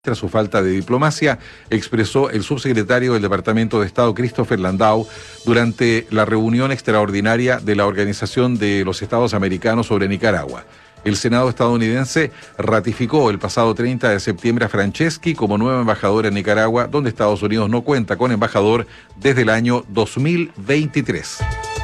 Tras su falta de diplomacia, expresó el subsecretario del Departamento de Estado, Christopher Landau, durante la reunión extraordinaria de la Organización de los Estados Americanos sobre Nicaragua. El Senado estadounidense ratificó el pasado 30 de septiembre a Franceschi como nuevo embajador en Nicaragua, donde Estados Unidos no cuenta con embajador desde el año 2023.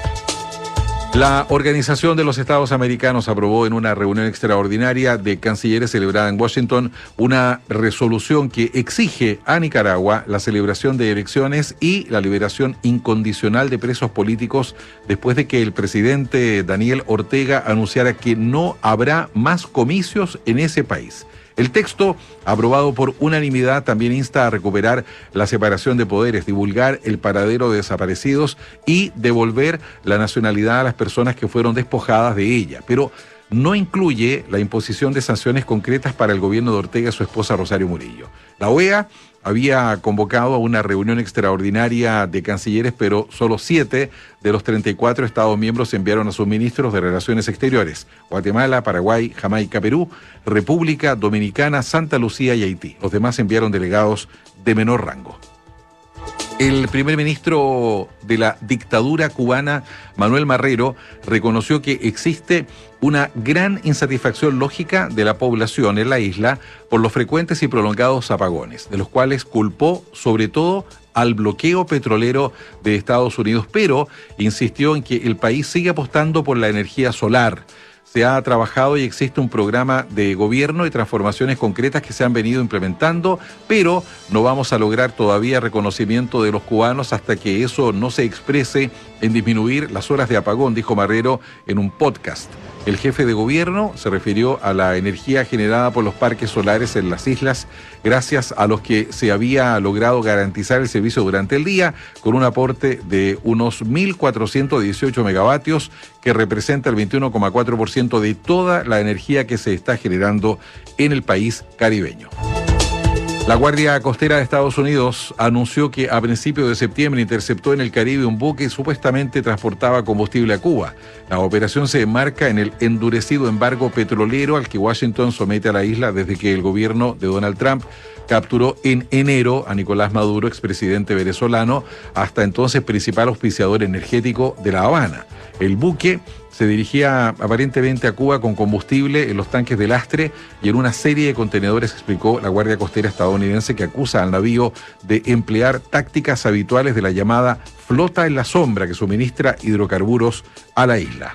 La Organización de los Estados Americanos aprobó en una reunión extraordinaria de cancilleres celebrada en Washington una resolución que exige a Nicaragua la celebración de elecciones y la liberación incondicional de presos políticos después de que el presidente Daniel Ortega anunciara que no habrá más comicios en ese país. El texto, aprobado por unanimidad, también insta a recuperar la separación de poderes, divulgar el paradero de desaparecidos y devolver la nacionalidad a las personas que fueron despojadas de ella. Pero no incluye la imposición de sanciones concretas para el gobierno de Ortega y su esposa Rosario Murillo. La OEA había convocado a una reunión extraordinaria de cancilleres, pero solo 7 de los 34 Estados miembros enviaron a sus ministros de Relaciones Exteriores: Guatemala, Paraguay, Jamaica, Perú, República Dominicana, Santa Lucía y Haití. Los demás enviaron delegados de menor rango. El primer ministro de la dictadura cubana, Manuel Marrero, reconoció que existe una gran insatisfacción lógica de la población en la isla por los frecuentes y prolongados apagones, de los cuales culpó sobre todo al bloqueo petrolero de Estados Unidos, pero insistió en que el país sigue apostando por la energía solar. Se ha trabajado y existe un programa de gobierno y transformaciones concretas que se han venido implementando, pero no vamos a lograr todavía reconocimiento de los cubanos hasta que eso no se exprese en disminuir las horas de apagón, dijo Marrero en un podcast. El jefe de gobierno se refirió a la energía generada por los parques solares en las islas, gracias a los que se había logrado garantizar el servicio durante el día, con un aporte de unos 1.418 megavatios, que representa el 21,4% de toda la energía que se está generando en el país caribeño. La Guardia Costera de Estados Unidos anunció que a principios de septiembre interceptó en el Caribe un buque que supuestamente transportaba combustible a Cuba. La operación se enmarca en el endurecido embargo petrolero al que Washington somete a la isla desde que el gobierno de Donald Trump capturó en enero a Nicolás Maduro, expresidente venezolano, hasta entonces principal auspiciador energético de La Habana. El buque se dirigía aparentemente a Cuba con combustible en los tanques de lastre y en una serie de contenedores, explicó la Guardia Costera estadounidense, que acusa al navío de emplear tácticas habituales de la llamada flota en la sombra que suministra hidrocarburos a la isla.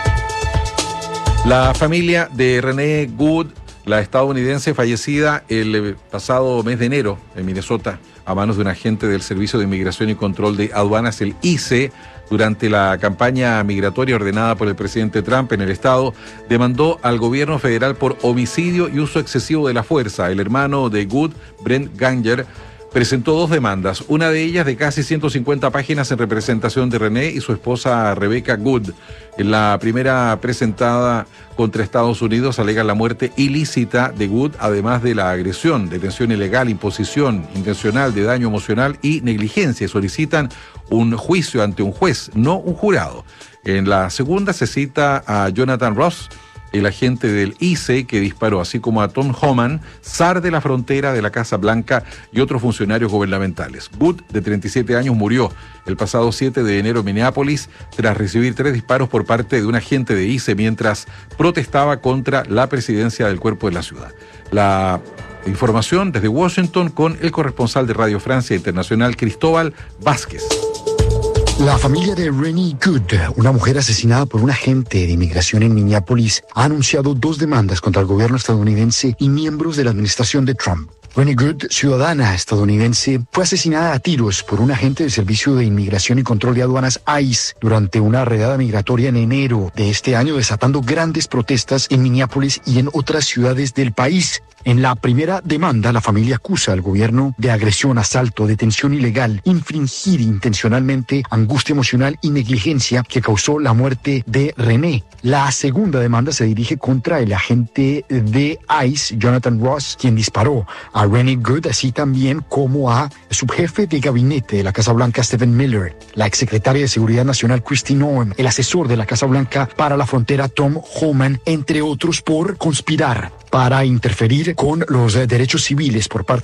La familia de Renee Good, la estadounidense fallecida el pasado mes de enero en Minnesota a manos de un agente del Servicio de Inmigración y Control de Aduanas, el ICE, durante la campaña migratoria ordenada por el presidente Trump en el estado, demandó al gobierno federal por homicidio y uso excesivo de la fuerza. El hermano de Good, Brent Ganger, presentó 2 demandas, una de ellas de casi 150 páginas en representación de René y su esposa Rebecca Good. En la primera, presentada contra Estados Unidos, alegan la muerte ilícita de Good, además de la agresión, detención ilegal, imposición intencional de daño emocional y negligencia. Solicitan un juicio ante un juez, no un jurado. En la segunda se cita a Jonathan Ross, el agente del ICE que disparó, así como a Tom Homan, zar de la frontera de la Casa Blanca, y otros funcionarios gubernamentales. Good, de 37 años, murió el pasado 7 de enero en Minneapolis tras recibir 3 disparos por parte de un agente de ICE mientras protestaba contra la presidencia del cuerpo de la ciudad. La información desde Washington con el corresponsal de Radio Francia Internacional, Cristóbal Vázquez. La familia de Renee Good, una mujer asesinada por un agente de inmigración en Minneapolis, ha anunciado 2 demandas contra el gobierno estadounidense y miembros de la administración de Trump. Renee Good, ciudadana estadounidense, fue asesinada a tiros por un agente del Servicio de Inmigración y Control de Aduanas ICE durante una redada migratoria en enero de este año, desatando grandes protestas en Minneapolis y en otras ciudades del país. En la primera demanda, la familia acusa al gobierno de agresión, asalto, detención ilegal, infringir intencionalmente, angustia emocional y negligencia que causó la muerte de René. La segunda demanda se dirige contra el agente de ICE, Jonathan Ross, quien disparó a a Rennie Good, así también como a subjefe de gabinete de la Casa Blanca, Stephen Miller, la exsecretaria de Seguridad Nacional, Kristi Noem, el asesor de la Casa Blanca para la frontera, Tom Homan, entre otros, por conspirar para interferir con los derechos civiles por parte